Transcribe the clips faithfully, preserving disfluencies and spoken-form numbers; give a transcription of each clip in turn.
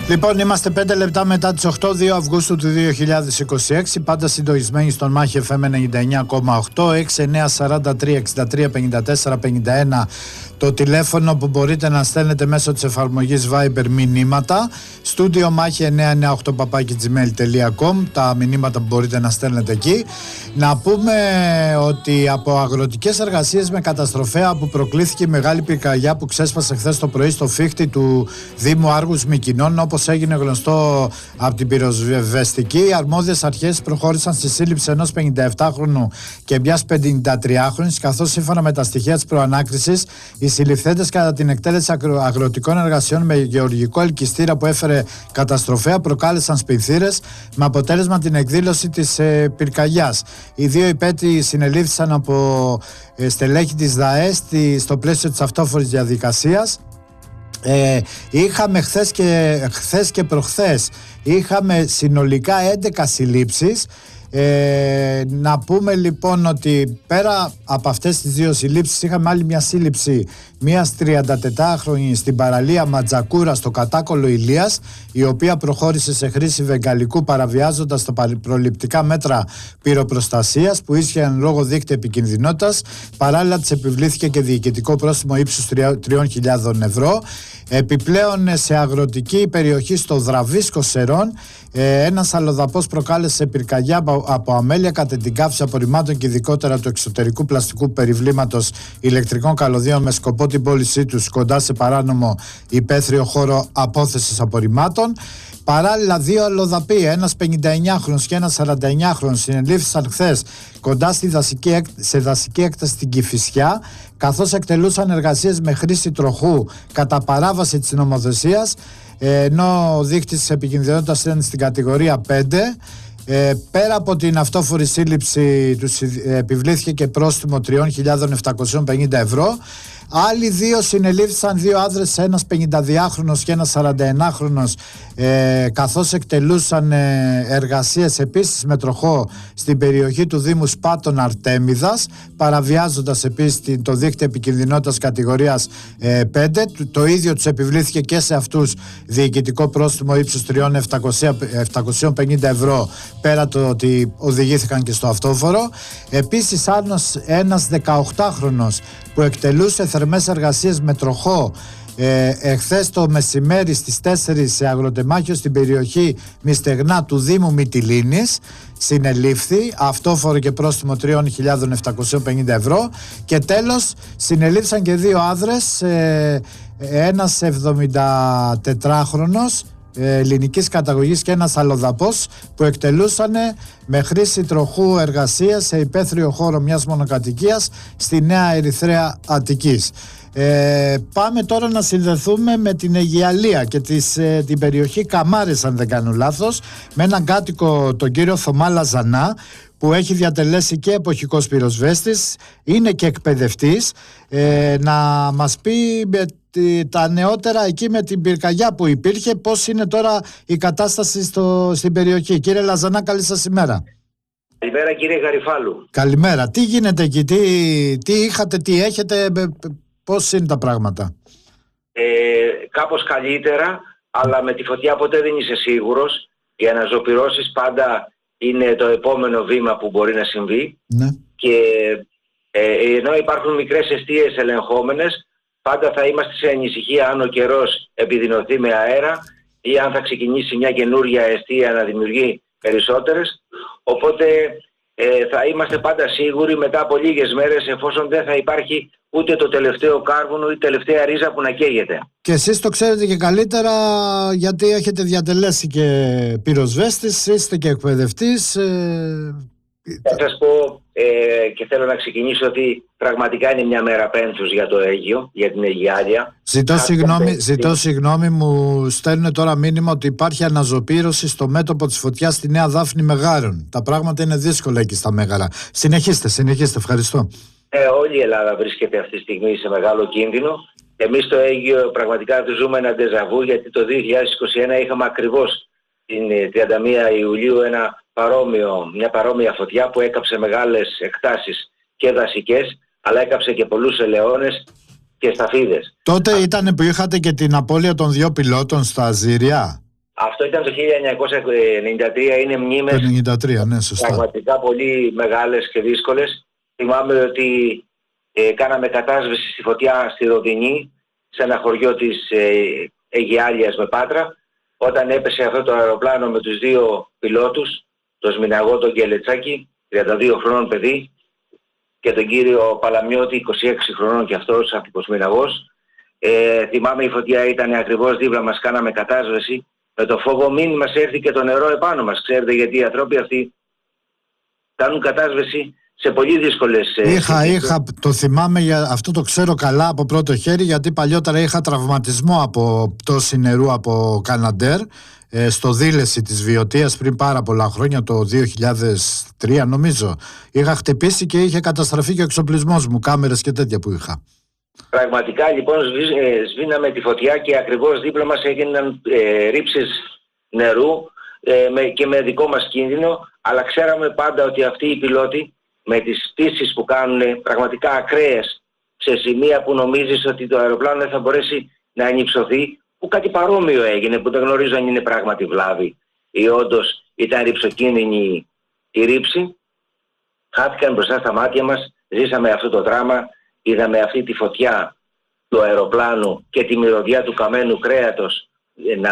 Λοιπόν, είμαστε πέντε λεπτά μετά τις οκτώ, δύο Αυγούστου του δύο χιλιάδες είκοσι έξι. Πάντα συντονισμένοι στον Μάχη εφ εμ ενενήντα εννιά κόμμα οκτώ, έξι εννιά σαράντα τρία εξήντα τρία πενήντα τέσσερα πενήντα ένα το τηλέφωνο που μπορείτε να στέλνετε μέσω της εφαρμογής Viber μηνύματα. Στούντιο μάχη εννιά εννιά οκτώ παπάκι τζι μέιλ τελεία κομ, τα μηνύματα που μπορείτε να στέλνετε εκεί. Να πούμε ότι από αγροτικές εργασίες με καταστροφέα που προκλήθηκε η μεγάλη πυρκαγιά που ξέσπασε χθες το πρωί στο φύχτη του Δήμου Άργους Μυκηνών, όπως έγινε γνωστό από την πυροσβεστική, οι αρμόδιες αρχές προχώρησαν στη σύλληψη ενός πενηνταεπτάχρονου και μιας πενηντατριάχρονης, καθώς σύμφωνα με τα στοιχεία της προανάκρισης, οι συλληφθέντες κατά την εκτέλεση αγροτικών εργασιών με γεωργικό ελκυστήρα που έφερε καταστροφέα προκάλεσαν σπινθήρες, με αποτέλεσμα την εκδήλωση της ε, πυρκαγιάς. Οι δύο υπέτειοι συνελήφθησαν από ε, στελέχη της ΔΑΕ στο πλαίσιο της αυτόφορης διαδικασίας. Ε, είχαμε χθες και, χθες και προχθές είχαμε συνολικά έντεκα συλλήψεις. Ε, να πούμε λοιπόν ότι πέρα από αυτές τις δύο συλλήψεις είχαμε άλλη μια σύλληψη μιας τριαντατετράχρονης στην παραλία Ματζακούρα στο κατάκολο Ηλίας, η οποία προχώρησε σε χρήση βεγγαλικού παραβιάζοντας τα προληπτικά μέτρα πυροπροστασίας που ίσχυαν λόγω δείκτη επικινδυνότητας. Παράλληλα της επιβλήθηκε και διοικητικό πρόστιμο ύψους τριών χιλιάδων ευρώ. Επιπλέον, σε αγροτική περιοχή στο Δραβίσκο Σερών, ένας αλλοδαπός προκάλεσε πυρκαγιά από αμέλεια κατά την καύση απορριμμάτων και ειδικότερα του εξωτερικού πλαστικού περιβλήματος ηλεκτρικών καλωδίων με σκοπό την πώλησή τους κοντά σε παράνομο υπαίθριο χώρο απόθεσης απορριμμάτων. Παράλληλα, δύο αλλοδαποί, ένας πενηνταεννιάχρονος και ένας σαρανταεννιάχρονος, συνελήφθησαν χθες κοντά στη δασική, σε δασική έκταση στην Κηφισιά, καθώς εκτελούσαν εργασίες με χρήση τροχού κατά παράβαση της νομοθεσίας, ενώ ο δείκτης της επικινδυνότητας ήταν στην κατηγορία πέντε. Ε, πέρα από την αυτόφορη σύλληψη τους επιβλήθηκε και πρόστιμο τρεις χιλιάδες επτακόσια πενήντα ευρώ. Άλλοι δύο συνελήφθησαν, δύο άντρες, ένας πενηνταδυάχρονος και ένας σαρανταεννάχρονος, ε, καθώς εκτελούσαν ε, εργασίες επίσης με τροχό στην περιοχή του Δήμου Σπάτων Αρτέμιδας, παραβιάζοντας επίσης το δίκτυο επικινδυνότητας κατηγορίας ε, πέντε. Το, το ίδιο τους επιβλήθηκε και σε αυτούς διοικητικό πρόστιμο ύψους τρεις χιλιάδες επτακόσια πενήντα ευρώ, πέρα το ότι οδηγήθηκαν και στο αυτόφορο. Επίσης, άλλος ένας δεκαοκτάχρονος που εκτελούσε θερμές εργασίες με τροχό ε, εχθές το μεσημέρι στις τέσσερις σε αγροτεμάχιο στην περιοχή Μυστεγνά του Δήμου Μυτιλήνης, συνελήφθη, αυτόφορο και πρόστιμο τρεις χιλιάδες επτακόσια πενήντα ευρώ. Και τέλος, συνελήφθησαν και δύο άνδρες, ε, ένας εβδομηντατετράχρονος ελληνικής καταγωγής και ένας αλλοδαπός, που εκτελούσαν με χρήση τροχού εργασίας σε υπαίθριο χώρο μιας μονοκατοικίας στη Νέα Ερυθρέα Αττικής. Ε, πάμε τώρα να συνδεθούμε με την Αιγιαλία και τις, ε, την περιοχή Καμάρες, αν δεν κάνω λάθος, με έναν κάτοικο, τον κύριο Θωμά Λαζανά, που έχει διατελέσει και εποχικός πυροσβέστης, είναι και εκπαιδευτής, ε, να μας πει με τα νεότερα εκεί με την πυρκαγιά που υπήρχε, πώς είναι τώρα η κατάσταση στο, στην περιοχή. Κύριε Λαζανά, καλή σας ημέρα. Καλημέρα κύριε Γαριφάλου. Καλημέρα. Τι γίνεται εκεί, τι, τι είχατε, τι έχετε, πώς είναι τα πράγματα? Ε, κάπως καλύτερα, αλλά με τη φωτιά ποτέ δεν είσαι σίγουρος. Οι αναζωπυρώσεις πάντα είναι το επόμενο βήμα που μπορεί να συμβεί. Ναι. Και ε, ενώ υπάρχουν μικρές εστίες ελεγχόμενες, πάντα θα είμαστε σε ανησυχία αν ο καιρός επιδεινωθεί με αέρα ή αν θα ξεκινήσει μια καινούργια εστία να δημιουργεί περισσότερες. Οπότε ε, θα είμαστε πάντα σίγουροι μετά από λίγες μέρες, εφόσον δεν θα υπάρχει ούτε το τελευταίο κάρβουνο ή τελευταία ρίζα που να καίγεται. Και εσείς το ξέρετε και καλύτερα, γιατί έχετε διατελέσει και πυροσβέστης, είστε και εκπαιδευτής. Ε... Θα σας πω ε, και θέλω να ξεκινήσω ότι πραγματικά είναι μια μέρα πένθους για το Αίγιο, για την Αιγιάλια. Ζητώ συγγνώμη, ζητώ συγγνώμη, μου στέλνουν τώρα μήνυμα ότι υπάρχει αναζωπήρωση στο μέτωπο της φωτιάς στη Νέα Δάφνη Μεγάρων. Τα πράγματα είναι δύσκολα εκεί στα Μέγαρα. Συνεχίστε, συνεχίστε, ευχαριστώ. Ε, όλη η Ελλάδα βρίσκεται αυτή τη στιγμή σε μεγάλο κίνδυνο. Εμείς στο Αίγιο πραγματικά ζούμε ένα ντεζαβού, γιατί το δύο χιλιάδες είκοσι ένα είχαμε ακριβώς την τριάντα μία Ιουλίου ένα παρόμοιο, μια παρόμοια φωτιά που έκαψε μεγάλες εκτάσεις και δασικές, αλλά έκαψε και πολλούς ελαιώνες και σταφίδες. Τότε ήταν που είχατε και την απώλεια των δύο πιλότων στα Ζήρια. αυτό ήταν το χίλια εννιακόσια ενενήντα τρία, είναι μνήμες ενενήντα τρία, ναι, σωστά. Πραγματικά πολύ μεγάλες και δύσκολες. Θυμάμαι ότι ε, κάναμε κατάσβεση στη φωτιά στη Ροδινή, σε ένα χωριό της ε, Αιγιάλιας με Πάτρα, όταν έπεσε αυτό το αεροπλάνο με τους δύο πιλότους, τον Σμιναγό, τον Γκελετσάκη, τριάντα δύο χρονών παιδί, και τον κύριο Παλαμιώτη, είκοσι έξι χρονών και αυτός, από Σμιναγός. Ε, θυμάμαι η φωτιά ήταν ακριβώς δίπλα μας, κάναμε κατάσβεση. Με το φόβο μην μας έρθει και το νερό επάνω μας. Ξέρετε, γιατί οι ανθρώποι αυτοί κάνουν κατάσβεση σε πολύ δύσκολες... Είχα, είχα, το θυμάμαι, για αυτό το ξέρω καλά από πρώτο χέρι, γιατί παλιότερα είχα τραυματισμό από πτώση νερού από Καναντέρ ε, στο Δήλεση της Βιωτίας πριν πάρα πολλά χρόνια, το δύο χιλιάδες τρία νομίζω. Είχα χτυπήσει και είχε καταστραφεί και ο εξοπλισμός μου, κάμερες και τέτοια που είχα. Πραγματικά λοιπόν σβήναμε τη φωτιά και ακριβώς δίπλα μας έγιναν ε, ρήψεις νερού ε, με, και με δικό μας κίνδυνο, αλλά ξέραμε πάντα ότι αυτοί οι πιλότοι με τις πτήσεις που κάνουν πραγματικά ακραίες σε σημεία που νομίζεις ότι το αεροπλάνο δεν θα μπορέσει να ανυψωθεί, που κάτι παρόμοιο έγινε, που δεν γνωρίζω αν είναι πράγματι βλάβη ή όντως ήταν ρηψοκίνδυνη η ρήψη, χάθηκαν μπροστά στα μάτια μας, ζήσαμε αυτό το δράμα. Είδαμε αυτή τη φωτιά του αεροπλάνου και τη μυρωδιά του καμένου κρέατος να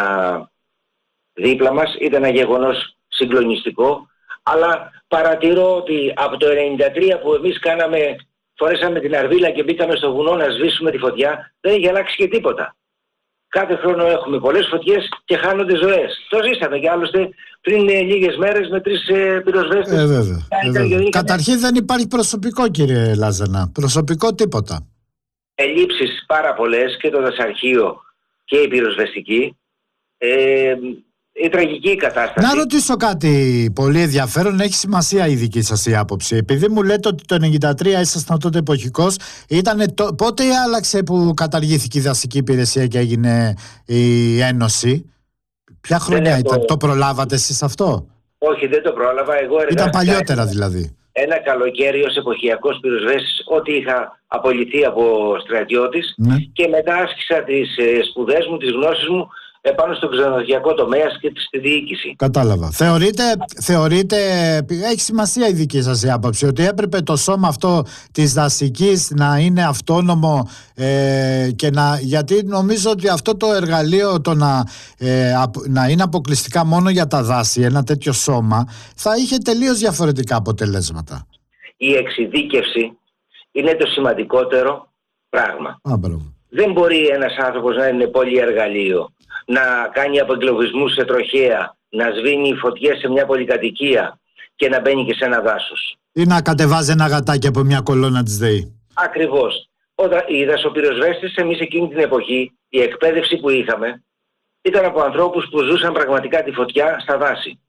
δίπλα μας. Ήταν ένα γεγονός συγκλονιστικό, αλλά παρατηρώ ότι από το ενενήντα τρία που εμείς κάναμε, φορέσαμε την αρβίλα και μπήκαμε στο βουνό να σβήσουμε τη φωτιά, δεν έχει αλλάξει και τίποτα. Κάθε χρόνο έχουμε πολλές φωτιές και χάνονται ζωές. Το ζήσαμε και άλλωστε πριν ε, λίγες μέρες με τρεις ε, πυροσβέστες. Ε, βέβαια, ε, βέβαια. Καταρχήν δεν υπάρχει προσωπικό, κύριε Λάζανα. Προσωπικό τίποτα. Ελλείψεις πάρα πολλές, και το δασαρχείο και η πυροσβεστική. Ε, η τραγική κατάσταση. Να ρωτήσω κάτι πολύ ενδιαφέρον, έχει σημασία η δική σας η άποψη. Επειδή μου λέτε ότι το ενενήντα τρία ήσασταν τότε εποχικός, ήτανε το... πότε άλλαξε που καταργήθηκε η δασική υπηρεσία και έγινε η Ένωση? Ποια χρονιά ήταν, το προλάβατε εσείς αυτό? Όχι, δεν το πρόλαβα. Εγώ εργάστηκα. Ήταν παλιότερα δηλαδή. Ένα καλοκαίρι ως εποχιακός πυροσβέστης, ό,τι είχα απολυθεί από στρατιώτης, ναι. Και μετά άσκησα τις ε, σπουδές μου, τις γνώσεις μου επάνω στο ξενοδοχειακό τομέα και στη διοίκηση. Κατάλαβα. Θεωρείτε, θεωρείτε, έχει σημασία η δική σας η άποψη, ότι έπρεπε το σώμα αυτό της δασικής να είναι αυτόνομο ε, και να, γιατί νομίζω ότι αυτό το εργαλείο το να, ε, να είναι αποκλειστικά μόνο για τα δάση, ένα τέτοιο σώμα, θα είχε τελείως διαφορετικά αποτελέσματα. Η εξειδίκευση είναι το σημαντικότερο πράγμα. Α, δεν μπορεί ένας άνθρωπος να είναι πολυεργαλείο, να κάνει απεγκλωβισμούς σε τροχέα, να σβήνει φωτιές σε μια πολυκατοικία και να μπαίνει και σε ένα δάσος. Ή να κατεβάζει ένα γατάκι από μια κολόνα της ΔΕΗ. Ακριβώς. Οι δασοπυροσβέστες, εμείς εκείνη την εποχή, η εκπαίδευση που είχαμε ήταν από ανθρώπους που ζούσαν πραγματικά τη φωτιά στα δάση.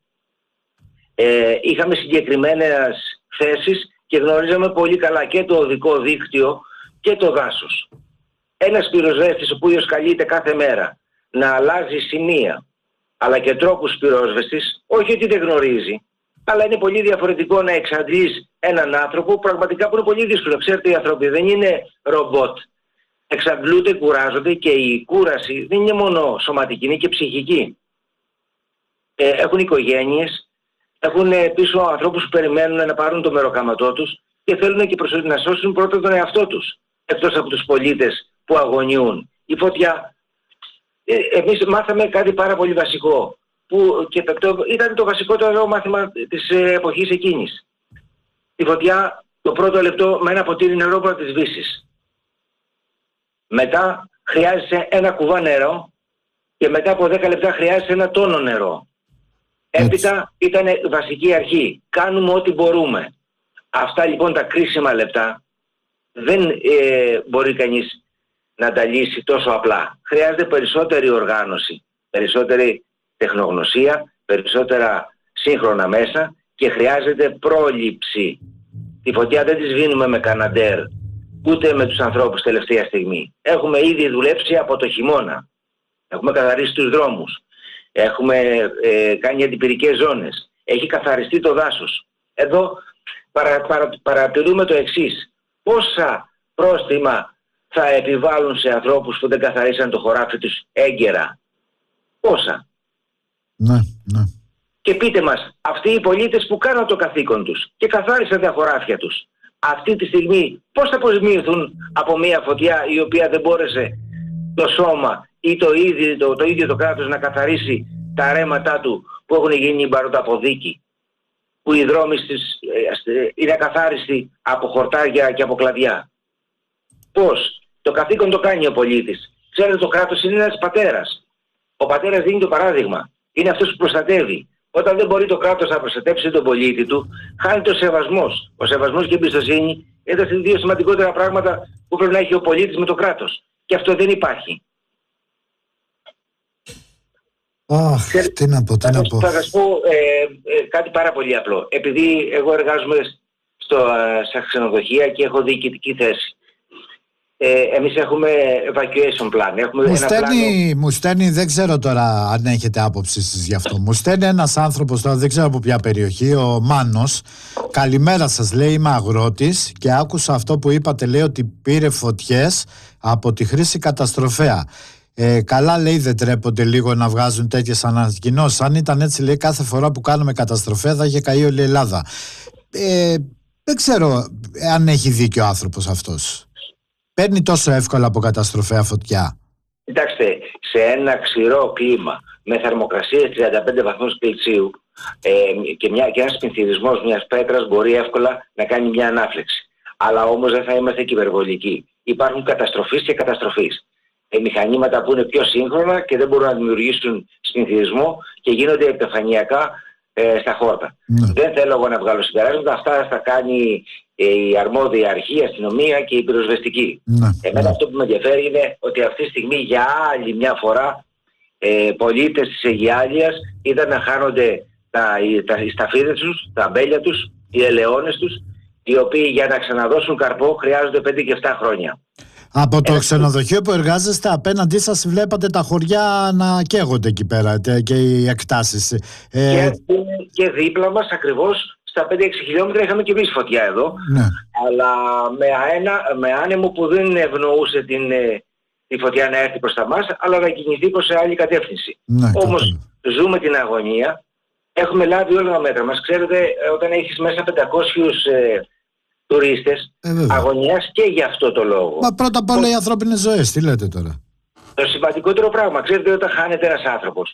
Ε, είχαμε συγκεκριμένες θέσεις και γνωρίζαμε πολύ καλά και το οδικό δίκτυο και το δάσος. Ένας πυροσβέστης ο οποίος καλείται κάθε μέρα να αλλάζει σημεία αλλά και τρόπους πυρόσβεστης, όχι ότι δεν γνωρίζει, αλλά είναι πολύ διαφορετικό να εξαντλείς έναν άνθρωπο πραγματικά που είναι πολύ δύσκολο. Ξέρετε, οι άνθρωποι δεν είναι ρομπότ. Εξαντλούνται, κουράζονται και η κούραση δεν είναι μόνο σωματική, είναι και ψυχική. Ε, έχουν οικογένειες, έχουν πίσω ανθρώπους που περιμένουν να πάρουν το μεροκάματό τους και θέλουν και να σώσουν πρώτα τον εαυτό τους, εκτός από τους πολίτες που αγωνιούν. Η φωτιά, ε, εμείς μάθαμε κάτι πάρα πολύ βασικό, που και το, ήταν το βασικότερο μάθημα της εποχής εκείνης. Η φωτιά το πρώτο λεπτό με ένα ποτήρι νερό που να τη σβήσεις. Μετά χρειάζεσαι ένα κουβά νερό και μετά από δέκα λεπτά χρειάζεσαι ένα τόνο νερό. Έπειτα ήταν βασική αρχή. Κάνουμε ό,τι μπορούμε. Αυτά λοιπόν τα κρίσιμα λεπτά δεν ε, μπορεί κανείς να τα λύσει τόσο απλά. Χρειάζεται περισσότερη οργάνωση, περισσότερη τεχνογνωσία, περισσότερα σύγχρονα μέσα και χρειάζεται πρόληψη. Τη φωτιά δεν τη σβήνουμε με καναντέρ, ούτε με τους ανθρώπους τελευταία στιγμή. Έχουμε ήδη δουλέψει από το χειμώνα. Έχουμε καθαρίσει τους δρόμους. Έχουμε ε, κάνει αντιπυρικές ζώνες. Έχει καθαριστεί το δάσος. Εδώ παρα, παρα, παρατηρούμε το εξής. Πόσα πρόστιμα θα επιβάλλουν σε ανθρώπους που δεν καθαρίσαν το χωράφι τους έγκαιρα? Πόσα? Ναι, ναι. Και πείτε μας, αυτοί οι πολίτες που κάναν το καθήκον τους και καθάρισαν τα χωράφια τους, αυτή τη στιγμή πώς θα αποσμίωθουν από μια φωτιά η οποία δεν μπόρεσε το σώμα ή το ίδιο το, το, ίδιο το κράτος να καθαρίσει τα ρέματά του που έχουν γίνει μπαρωταποδίκη, που οι δρόμοι στις, ε, είναι ακαθάριστοι από χορτάρια και από κλαδιά. Πώς? Το καθήκον το κάνει ο πολίτης. Ξέρετε, το κράτος είναι ένας πατέρας. Ο πατέρας δίνει το παράδειγμα. Είναι αυτός που προστατεύει. Όταν δεν μπορεί το κράτος να προστατέψει τον πολίτη του, χάνει το σεβασμός. Ο σεβασμός και η εμπιστοσύνη είναι τα δύο σημαντικότερα πράγματα που πρέπει να έχει ο πολίτης με το κράτος. Και αυτό δεν υπάρχει. Αχ, oh, τι να πω, τι να πω. Θα σας πω ε, ε, κάτι πάρα πολύ απλό. Επειδή εγώ εργάζομαι στο, στα ξενοδοχεία και έχω διοικητική θέση. Ε, εμείς έχουμε evacuation plan. Έχουμε μου, ένα στέλνει, πλάνο... μου στέλνει, δεν ξέρω τώρα αν έχετε άποψη εσείς γι' αυτό. Μου στέλνει ένας άνθρωπος τώρα, δεν ξέρω από ποια περιοχή, ο Μάνος. Καλημέρα σας, λέει, είμαι αγρότης και άκουσα αυτό που είπατε, λέει, ότι πήρε φωτιές από τη χρήση καταστροφέα. Ε, καλά, λέει, δεν τρέπονται λίγο να βγάζουν τέτοιες ανακοινώσεις. Αν ήταν έτσι, λέει, κάθε φορά που κάνουμε καταστροφέα θα είχε καεί όλη η Ελλάδα. Ε, δεν ξέρω αν έχει δίκιο ο άνθρωπος αυτός. Παίρνει τόσο εύκολα από καταστροφέα φωτιά. Κοιτάξτε, σε ένα ξηρό κλίμα με θερμοκρασίες τριάντα πέντε βαθμούς Κελσίου ε, και, μια, και ένας πληθυρισμός μιας πέτρας μπορεί εύκολα να κάνει μια ανάφλεξη. Αλλά όμως δεν θα είμαστε και υπερβολικοί. Υπάρχουν καταστροφείς και καταστροφείς. Ε, μηχανήματα που είναι πιο σύγχρονα και δεν μπορούν να δημιουργήσουν πληθυρισμό και γίνονται επιφανειακά ε, στα χόρτα. Ναι. Δεν θέλω εγώ να βγάλω συμπεράσματα. Αυτά θα κάνει η αρμόδια αρχή, η αστυνομία και η πυροσβεστική. Ναι, Εμένα ναι. αυτό που με ενδιαφέρει είναι ότι αυτή τη στιγμή για άλλη μια φορά ε, πολίτες της Αιγιάλειας είδαν να χάνονται τα, τα, οι σταφίδες τους, τα αμπέλια τους, οι ελαιώνες τους, οι οποίοι για να ξαναδώσουν καρπό χρειάζονται πέντε και επτά χρόνια. Από το ε, ξενοδοχείο που εργάζεστε απέναντί σας βλέπατε τα χωριά να καίγονται εκεί πέρα και οι εκτάσεις. Ε... Και, και δίπλα μας ακριβώς στα πέντε έξι χιλιόμετρα είχαμε και εμείς φωτιά εδώ, ναι. αλλά με, αένα, με άνεμο που δεν ευνοούσε την, τη φωτιά να έρθει προς τα μας, αλλά να κινηθεί προς άλλη κατεύθυνση. Ναι, Όμως ζούμε την αγωνία, έχουμε λάβει όλα τα μέτρα μας. Ξέρετε, όταν έχεις μέσα πεντακόσιους ε, τουρίστες, ε, αγωνιάς και για αυτό το λόγο. Μα πρώτα απ' όλα οι ανθρώπινες ζωές, τι λέτε τώρα. Το σημαντικότερο πράγμα, ξέρετε, όταν χάνεται ένας άνθρωπος,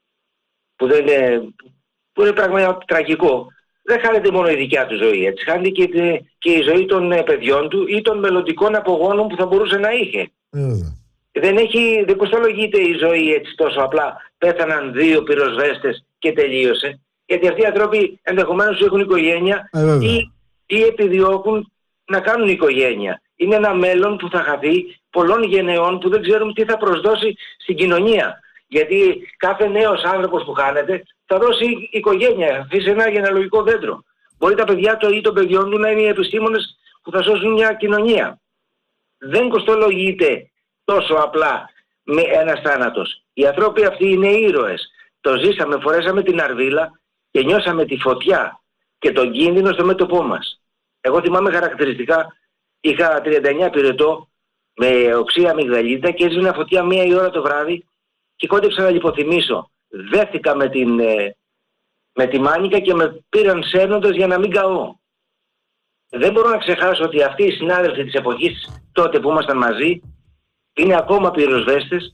που, δεν είναι, που είναι πράγμα τραγικό, δεν χάνεται μόνο η δικιά του ζωή, έτσι. Χάνεται και, και η ζωή των παιδιών του ή των μελλοντικών απογόνων που θα μπορούσε να είχε. Mm. Δεν, έχει, δεν κοστολογείται η ζωή έτσι τόσο απλά. Πέθαναν δύο πυροσβέστες και τελείωσε. Γιατί αυτοί οι άνθρωποι ενδεχομένως έχουν οικογένεια mm. ή, ή επιδιώκουν να κάνουν οικογένεια. Είναι ένα μέλλον που θα χαθεί πολλών γενεών που δεν ξέρουν τι θα προσδώσει στην κοινωνία. Γιατί κάθε νέος άνθρωπος που χάνεται θα δώσει οικογένεια, θα αφήσει ένα γενεαλογικό δέντρο. Μπορεί τα παιδιά του ή των παιδιών του να είναι οι επιστήμονες που θα σώσουν μια κοινωνία. Δεν κοστολογείται τόσο απλά με ένας θάνατος. Οι άνθρωποι αυτοί είναι ήρωες. Το ζήσαμε, φορέσαμε την αρβίλα και νιώσαμε τη φωτιά και τον κίνδυνο στο μέτωπό μας. Εγώ θυμάμαι χαρακτηριστικά, είχα τριάντα εννιά πυρετό με οξία αμυγδαλίτα και έσβηνα φωτιά μία η ώρα το βράδυ και κόντεψα να λιποθυμίσω. Δέχτηκα με, την, με τη μάνικα και με πήραν σέρνοντας για να μην καώ. Δεν μπορώ να ξεχάσω ότι αυτοί οι συνάδελφοι της εποχής τότε που ήμασταν μαζί είναι ακόμα πυροσβέστες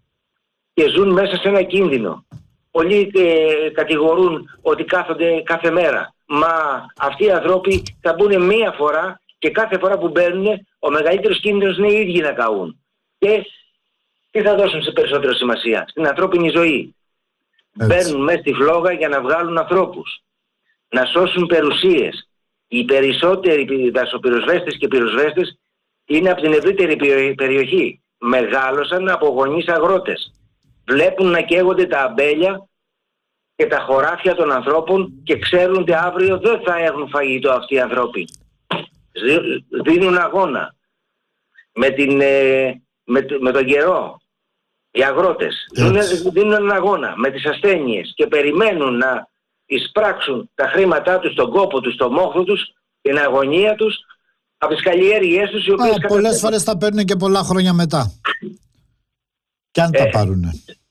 και ζουν μέσα σε ένα κίνδυνο. Πολλοί ε, κατηγορούν ότι κάθονται κάθε μέρα. Μα αυτοί οι ανθρώποι θα μπουν μία φορά και κάθε φορά που μπαίνουν ο μεγαλύτερος κίνδυνος είναι οι ίδιοι να καούν. Και τι θα δώσουν σε περισσότερο σημασία? Στην ανθρώπινη ζωή. Έτσι. Μπαίνουν μέσα στη φλόγα για να βγάλουν ανθρώπους. Να σώσουν περιουσίες. Οι περισσότεροι δασοπυροσβέστες και πυροσβέστες είναι από την ευρύτερη περιοχή. Μεγάλωσαν από γονείς αγρότες. Βλέπουν να καίγονται τα αμπέλια και τα χωράφια των ανθρώπων και ξέρουν ότι αύριο δεν θα έχουν φαγητό αυτοί οι άνθρωποι. Δίνουν αγώνα με, την, με, με τον καιρό. Οι αγρότες yes. δίνουν έναν αγώνα με τις ασθένειες και περιμένουν να εισπράξουν τα χρήματά τους, τον κόπο τους, τον μόχθο τους, την αγωνία τους από τις καλλιέργειές τους, οι οποίες πολλές φορές τα παίρνουν και πολλά χρόνια μετά. Κι αν ε, τα πάρουνε.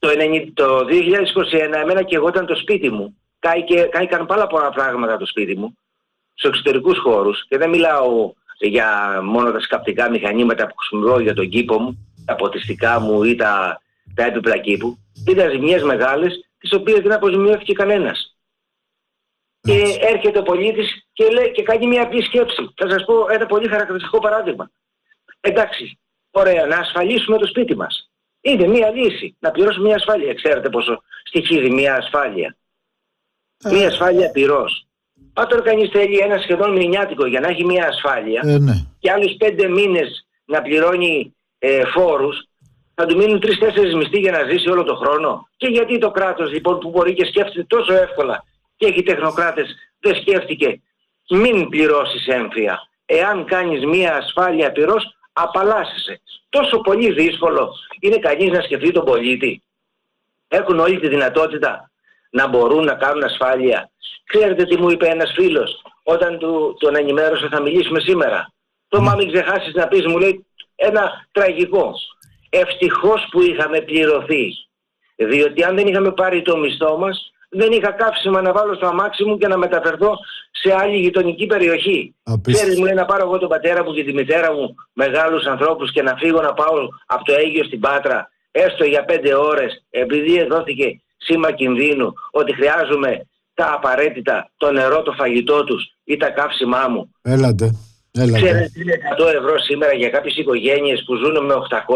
Το, ενενήντα, το δύο χιλιάδες είκοσι ένα εμένα και εγώ ήταν το σπίτι μου. Κάηκαν πάρα πολλά πράγματα το σπίτι μου, στους εξωτερικούς χώρους, και δεν μιλάω για μόνο τα σκαπτικά μηχανήματα που χρησιμοποιώ για τον κήπο μου, τα ποτιστικά μου ή τα, τα έπιπλα κήπου. Ήταν ζημιές μεγάλες, τις οποίες δεν αποζημιώθηκε κανένας. Και έρχεται ο πολίτης και, λέει, και κάνει μια απλή σκέψη. Θα σας πω ένα πολύ χαρακτηριστικό παράδειγμα. Εντάξει, ωραία, να ασφαλίσουμε το σπίτι μας. Είναι μια λύση, να πληρώσουμε μια ασφάλεια. Ξέρετε πόσο στοιχίζει μια ασφάλεια? Ε, μια ασφάλεια πυρός. Όταν κανείς θέλει ένα σχεδόν μηνιάτικο για να έχει μια ασφάλεια, ε, ναι. και άλλους πέντε μήνες να πληρώνει ε, φόρους, θα του μείνουν τρεις-τέσσερις μισθοί για να ζήσει όλο το χρόνο. Και γιατί το κράτος λοιπόν που μπορεί και σκέφτεται τόσο εύκολα και έχει τεχνοκράτες, δεν σκέφτηκε μην πληρώσεις έμφυα? Εάν κάνεις μια ασφάλεια πυρός, απαλλάσσεσαι. Τόσο πολύ δύσκολο είναι κανείς να σκεφτεί τον πολίτη? Έχουν όλη τη δυνατότητα να μπορούν να κάνουν ασφάλεια. Ξέρετε τι μου είπε ένας φίλος όταν του, τον ενημέρωσα θα μιλήσουμε σήμερα? Το μα μην ξεχάσεις να πεις, μου λέει ένα τραγικό. Ευτυχώς που είχαμε πληρωθεί. Διότι αν δεν είχαμε πάρει το μισθό μας, δεν είχα καύσιμα να βάλω στο αμάξι μου και να μεταφερθώ σε άλλη γειτονική περιοχή. Ξέρεις, μου λέει, να πάρω εγώ τον πατέρα μου και τη μητέρα μου, μεγάλους ανθρώπους, και να φύγω να πάω από το Αίγυο στην Πάτρα, έστω για πέντε ώρες, επειδή δόθηκε σήμα κινδύνου ότι χρειάζομαι τα απαραίτητα, το νερό, το φαγητό τους ή τα καύσιμά μου. Έλατε. Έλατε. Ξέρετε, είναι εκατό ευρώ σήμερα για κάποιες οικογένειες που ζουν με οκτακόσια.